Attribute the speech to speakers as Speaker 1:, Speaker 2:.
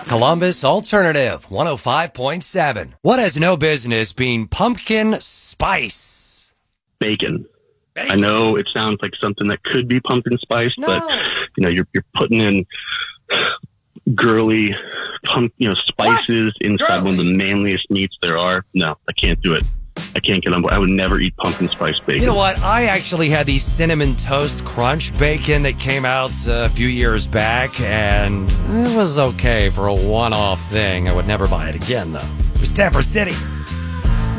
Speaker 1: Columbus Alternative 105.7. What has no business being pumpkin spice?
Speaker 2: Bacon.
Speaker 1: Bacon.
Speaker 2: I know it sounds like something that could be pumpkin spice, but you're putting in girly spices inside one of the manliest meats there are. No, I can't do it. I can't get on board. I would never eat pumpkin spice bacon.
Speaker 1: You know what? I actually had the cinnamon toast crunch bacon that came out a few years back, and it was okay for a one-off thing. I would never buy it again, though. It was Tampa City.